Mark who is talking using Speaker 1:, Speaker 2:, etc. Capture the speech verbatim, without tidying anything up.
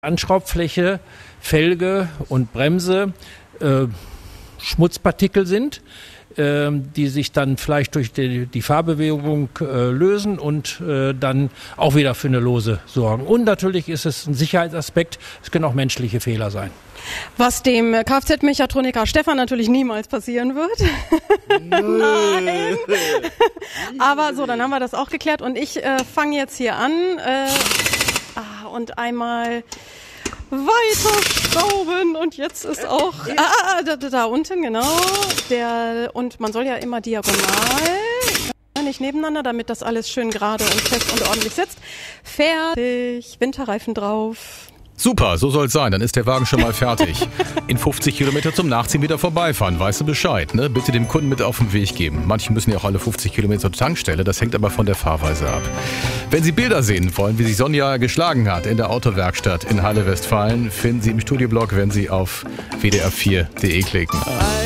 Speaker 1: Anschraubfläche, Felge und Bremse äh, Schmutzpartikel sind, äh, die sich dann vielleicht durch die, die Fahrbewegung äh, lösen und äh, dann auch wieder für eine Lose sorgen. Und natürlich ist es ein Sicherheitsaspekt, es können auch menschliche Fehler sein.
Speaker 2: Was dem Kfz-Mechatroniker Stefan natürlich niemals passieren wird. Nein. Aber so, dann haben wir das auch geklärt und ich äh, fange jetzt hier an äh, ah, und einmal weiter schrauben und jetzt ist auch ah, da, da unten genau der und man soll ja immer diagonal, nicht nebeneinander, damit das alles schön gerade und fest und ordentlich sitzt. Fertig, Winterreifen drauf.
Speaker 3: Super, so soll's sein, dann ist der Wagen schon mal fertig. In fünfzig Kilometer zum Nachziehen wieder vorbeifahren, weißt du Bescheid, ne? Bitte dem Kunden mit auf den Weg geben. Manche müssen ja auch alle fünfzig Kilometer zur Tankstelle, das hängt aber von der Fahrweise ab. Wenn Sie Bilder sehen wollen, wie sich Sonja geschlagen hat in der Autowerkstatt in Halle Westfalen, finden Sie im Studioblog, wenn Sie auf w d r vier punkt d e klicken.